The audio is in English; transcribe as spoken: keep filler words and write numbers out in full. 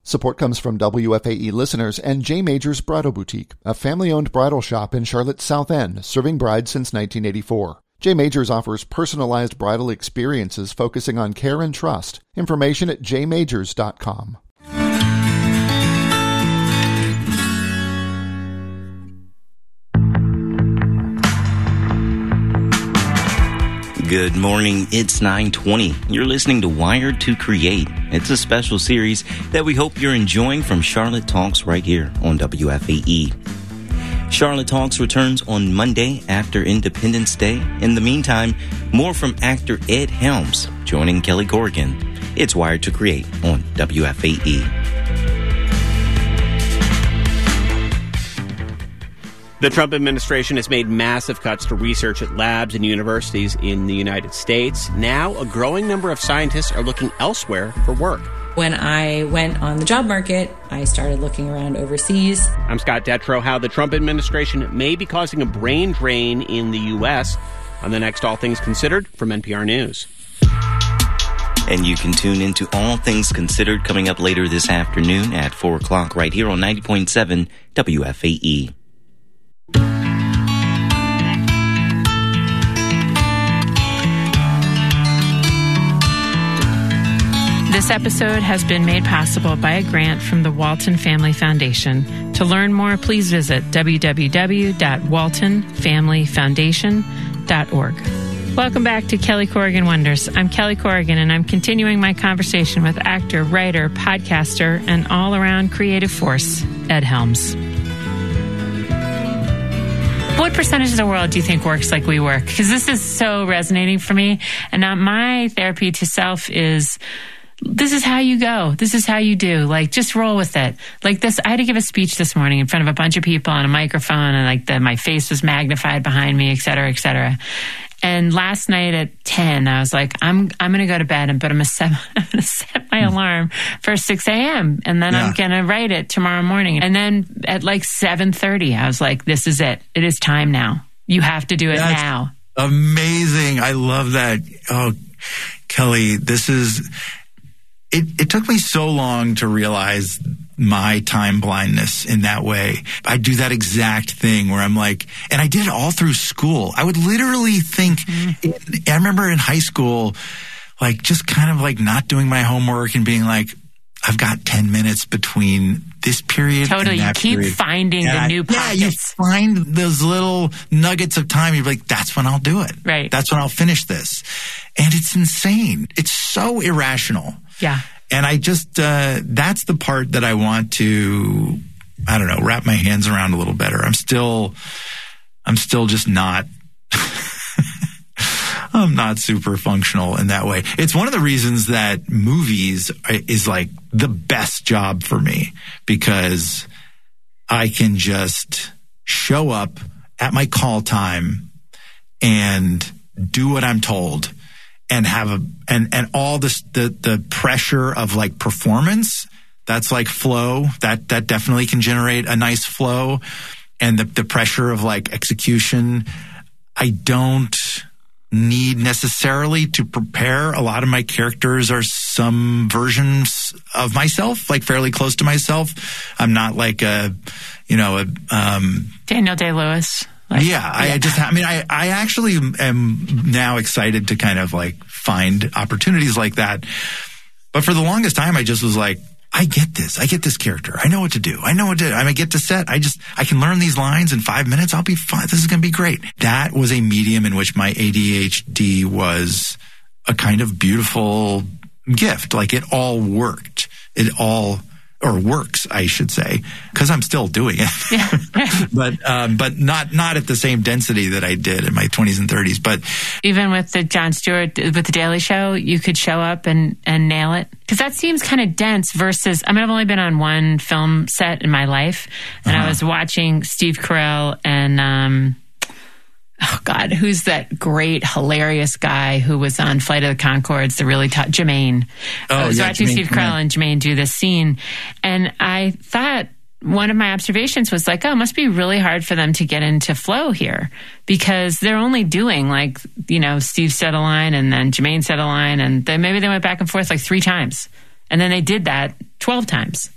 Support comes from W F A E listeners and J. Majors Bridal Boutique, a family-owned bridal shop in Charlotte's South End, serving brides since nineteen eighty-four. J. Majors offers personalized bridal experiences focusing on care and trust. Information at j majors dot com. Good morning, it's nine twenty. You're listening to Wired to Create. It's a special series that we hope you're enjoying from Charlotte Talks right here on W F A E. Charlotte Talks returns on Monday after Independence Day. In the meantime, more from actor Ed Helms joining Kelly Corrigan. It's Wired to Create on W F A E. The Trump administration has made massive cuts to research at labs and universities in the United States. Now, a growing number of scientists are looking elsewhere for work. When I went on the job market, I started looking around overseas. I'm Scott Detrow. How the Trump administration may be causing a brain drain in the U S on the next All Things Considered from N P R News. And you can tune into All Things Considered coming up later this afternoon at four o'clock right here on ninety point seven W F A E. This episode has been made possible by a grant from the Walton Family Foundation. To learn more, please visit w w w dot walton family foundation dot org. Welcome back to Kelly Corrigan Wonders. I'm Kelly Corrigan, and I'm continuing my conversation with actor, writer, podcaster, and all-around creative force, Ed Helms. What percentage of the world do you think works like we work? Because this is so resonating for me. And now my therapy to self is... this is how you go. This is how you do. Like, just roll with it. Like this, I had to give a speech this morning in front of a bunch of people on a microphone, and like the, my face was magnified behind me, et cetera, et cetera. And last night at ten, I was like, I'm I'm going to go to bed, and but I'm going to set, I'm going to set my alarm for six a.m. and then yeah. I'm going to write it tomorrow morning. And then at like seven thirty, I was like, this is it. It is time now. You have to do it That's now. Amazing. I love that. Oh, Kelly, this is... It, it took me so long to realize my time blindness in that way. I do that exact thing where I'm like, and I did it all through school. I would literally think, mm-hmm. I remember in high school, like just kind of like not doing my homework and being like, I've got ten minutes between this period totally. and that you keep period. finding and the I, new pockets. Yeah, you find those little nuggets of time. You're like, that's when I'll do it. Right. That's when I'll finish this. And it's insane. It's so irrational. Yeah. And I just, uh, that's the part that I want to, I don't know, wrap my hands around a little better. I'm still, I'm still just not, I'm not super functional in that way. It's one of the reasons that movies is like the best job for me, because I can just show up at my call time and do what I'm told. And have a and and all this the the pressure of like performance, that's like flow, that that definitely can generate a nice flow, and the the pressure of like execution, I don't need necessarily to prepare. A lot of my characters are some versions of myself, like fairly close to myself. I'm not like a, you know, a um, Daniel Day-Lewis. Like, yeah, I yeah. just, I mean, I, I actually am now excited to kind of like find opportunities like that. But for the longest time, I just was like, I get this. I get this character. I know what to do. I know what to, I get to set. I just, I can learn these lines in five minutes. I'll be fine. This is going to be great. That was a medium in which my A D H D was a kind of beautiful gift. Like it all worked. It all or works, I should say, because I'm still doing it. Yeah. but um, but not not at the same density that I did in my twenties and thirties. But even with the Jon Stewart, with the Daily Show, you could show up and, and nail it. Because that seems kind of dense versus, I mean, I've only been on one film set in my life, and uh-huh. I was watching Steve Carell and... Um, oh God, who's that great, hilarious guy who was on Flight of the Conchords, the really tough, Jermaine. Oh, I was yeah, watching Jermaine, Steve Carell yeah. and Jermaine do this scene, and I thought one of my observations was like, oh, it must be really hard for them to get into flow here, because they're only doing like, you know, Steve said a line and then Jermaine said a line, and then maybe they went back and forth like three times. And then they did that twelve times.